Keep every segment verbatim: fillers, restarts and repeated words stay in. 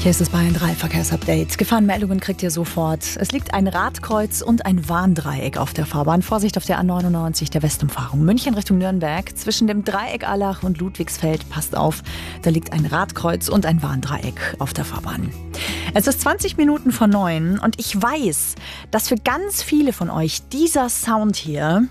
Hier ist das Bayern drei Verkehrsupdate. Gefahrenmeldungen kriegt ihr sofort. Es liegt ein Radkreuz und ein Warndreieck auf der Fahrbahn. Vorsicht auf der A neunundneunzig, der Westumfahrung. München Richtung Nürnberg. Zwischen dem Dreieck Allach und Ludwigsfeld, passt auf, da liegt ein Radkreuz und ein Warndreieck auf der Fahrbahn. Es ist zwanzig Minuten vor neun und ich weiß, dass für ganz viele von euch dieser Sound hier,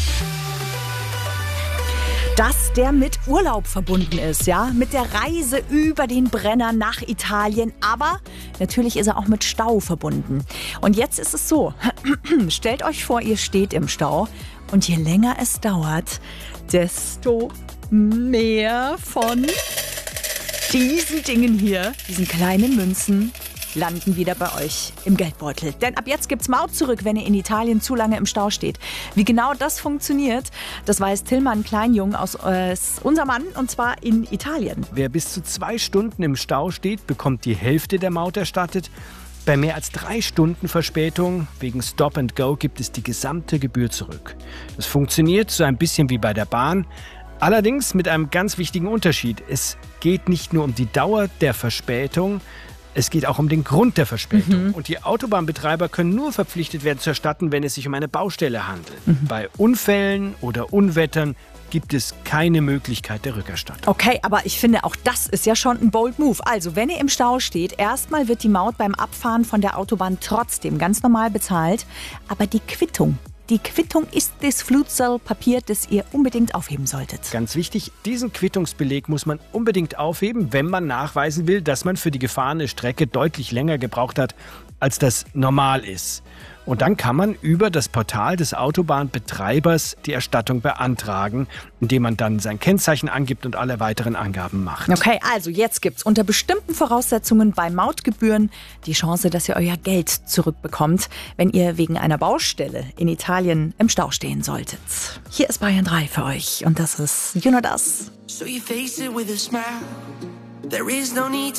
dass der mit Urlaub verbunden ist, ja, mit der Reise über den Brenner nach Italien, aber natürlich ist er auch mit Stau verbunden. Und jetzt ist es so, stellt euch vor, ihr steht im Stau und je länger es dauert, desto mehr von diesen Dingen hier, diesen kleinen Münzen, landen wieder bei euch im Geldbeutel. Denn ab jetzt gibt's Maut zurück, wenn ihr in Italien zu lange im Stau steht. Wie genau das funktioniert, das weiß Tillmann Kleinjung aus äh, unser Mann, und zwar in Italien. Wer bis zu zwei Stunden im Stau steht, bekommt die Hälfte der Maut erstattet. Bei mehr als drei Stunden Verspätung wegen Stop and Go gibt es die gesamte Gebühr zurück. Das funktioniert so ein bisschen wie bei der Bahn. Allerdings mit einem ganz wichtigen Unterschied. Es geht nicht nur um die Dauer der Verspätung, es geht auch um den Grund der Verspätung. Mhm. Und die Autobahnbetreiber können nur verpflichtet werden zu erstatten, wenn es sich um eine Baustelle handelt. Mhm. Bei Unfällen oder Unwettern gibt es keine Möglichkeit der Rückerstattung. Okay, aber ich finde, auch das ist ja schon ein bold move. Also, wenn ihr im Stau steht, erstmal wird die Maut beim Abfahren von der Autobahn trotzdem ganz normal bezahlt. Aber die Quittung, Die Quittung ist das Flutsollpapier, das ihr unbedingt aufheben solltet. Ganz wichtig, diesen Quittungsbeleg muss man unbedingt aufheben, wenn man nachweisen will, dass man für die gefahrene Strecke deutlich länger gebraucht hat, als das normal ist. Und dann kann man über das Portal des Autobahnbetreibers die Erstattung beantragen, indem man dann sein Kennzeichen angibt und alle weiteren Angaben macht. Okay, also jetzt gibt's unter bestimmten Voraussetzungen bei Mautgebühren die Chance, dass ihr euer Geld zurückbekommt, wenn ihr wegen einer Baustelle in Italien im Stau stehen solltet. Hier ist Bayern drei für euch und das ist You Know Das. So you face it with a smile. There is no need